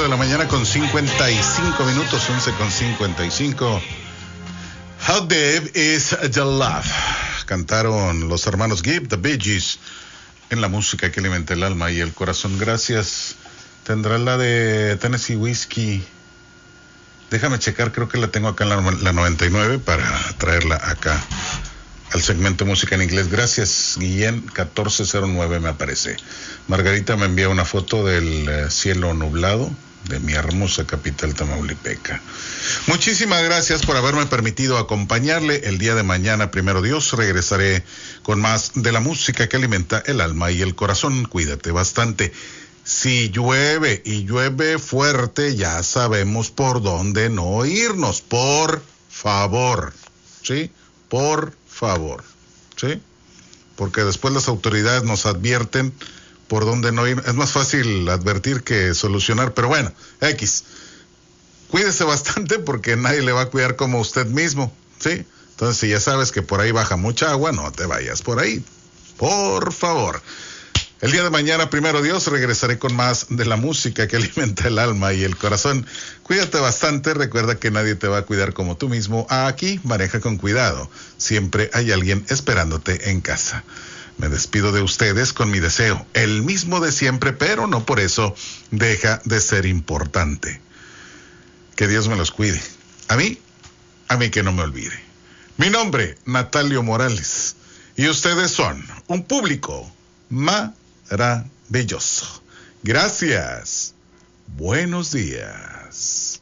de la mañana con 55 minutos, 11 con 55. How Deep is Your Love? Cantaron los hermanos Gibb, The Bee Gees, en la música que alimenta el alma y el corazón. Gracias. Tendrá la de Tennessee Whiskey. Déjame checar, creo que la tengo acá en la 99 para traerla acá al segmento música en inglés. Gracias, Guillén, 1409 me aparece. Margarita me envía una foto del cielo nublado de mi hermosa capital tamaulipeca. Muchísimas gracias por haberme permitido acompañarle. El día de mañana, primero Dios, regresaré con más de la música que alimenta el alma y el corazón. Cuídate bastante. Si llueve y llueve fuerte, ya sabemos por dónde no irnos. Por favor, ¿sí? Por favor, ¿sí? Porque después las autoridades nos advierten por dónde no ir. Es más fácil advertir que solucionar, pero bueno, X. Cuídese bastante porque nadie le va a cuidar como usted mismo, ¿sí? Entonces, si ya sabes que por ahí baja mucha agua, no te vayas por ahí. Por favor. El día de mañana, primero Dios, regresaré con más de la música que alimenta el alma y el corazón. Cuídate bastante, recuerda que nadie te va a cuidar como tú mismo. Aquí, maneja con cuidado. Siempre hay alguien esperándote en casa. Me despido de ustedes con mi deseo, el mismo de siempre, pero no por eso deja de ser importante. Que Dios me los cuide. A mí que no me olvide. Mi nombre, Natalio Morales. Y ustedes son un público maravilloso. Gracias. Buenos días.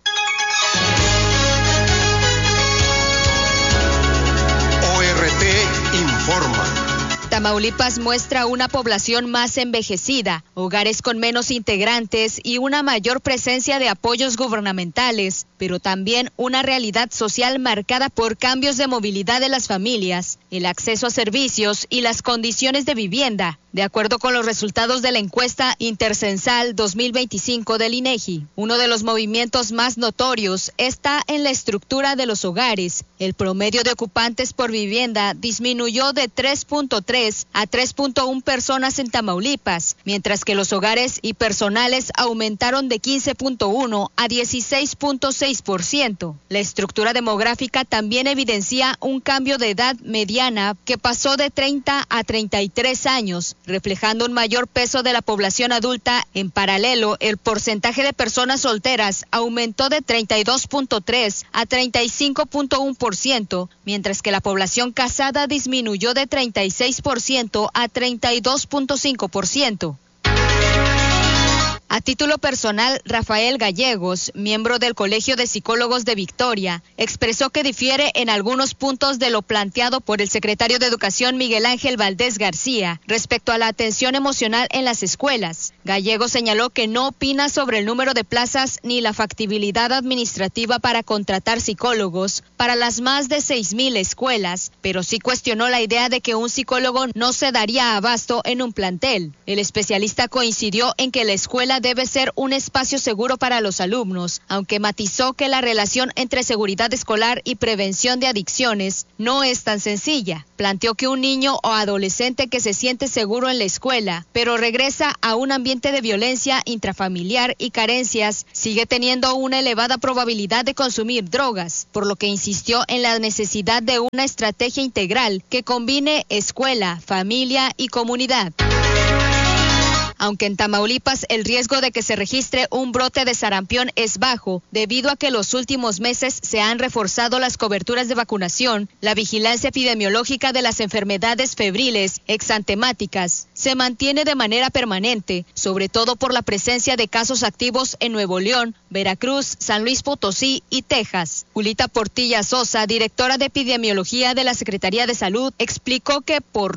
ORT informa. Tamaulipas muestra una población más envejecida, hogares con menos integrantes y una mayor presencia de apoyos gubernamentales, pero también una realidad social marcada por cambios de movilidad de las familias, el acceso a servicios y las condiciones de vivienda, de acuerdo con los resultados de la encuesta intercensal 2025 del INEGI. Uno de los movimientos más notorios está en la estructura de los hogares. El promedio de ocupantes por vivienda disminuyó de 3.3 a 3.1 personas en Tamaulipas, mientras que los hogares y personales aumentaron de 15.1 a 16.6%. La estructura demográfica también evidencia un cambio de edad mediana que pasó de 30 a 33 años, reflejando un mayor peso de la población adulta. En paralelo, el porcentaje de personas solteras aumentó de 32.3 a 35.1%, mientras que la población casada disminuyó de 36% a 32.5%. A título personal, Rafael Gallegos, miembro del Colegio de Psicólogos de Victoria, expresó que difiere en algunos puntos de lo planteado por el secretario de Educación Miguel Ángel Valdés García respecto a la atención emocional en las escuelas. Gallegos señaló que no opina sobre el número de plazas ni la factibilidad administrativa para contratar psicólogos para las más de 6,000 escuelas, pero sí cuestionó la idea de que un psicólogo no se daría abasto en un plantel. El especialista coincidió en que la escuela debe ser un espacio seguro para los alumnos, aunque matizó que la relación entre seguridad escolar y prevención de adicciones no es tan sencilla. Planteó que un niño o adolescente que se siente seguro en la escuela, pero regresa a un ambiente de violencia intrafamiliar y carencias, sigue teniendo una elevada probabilidad de consumir drogas, por lo que insistió en la necesidad de una estrategia integral que combine escuela, familia y comunidad. Aunque en Tamaulipas el riesgo de que se registre un brote de sarampión es bajo, debido a que los últimos meses se han reforzado las coberturas de vacunación, la vigilancia epidemiológica de las enfermedades febriles exantemáticas se mantiene de manera permanente, sobre todo por la presencia de casos activos en Nuevo León, Veracruz, San Luis Potosí y Texas. Julita Portilla Sosa, directora de epidemiología de la Secretaría de Salud, explicó que por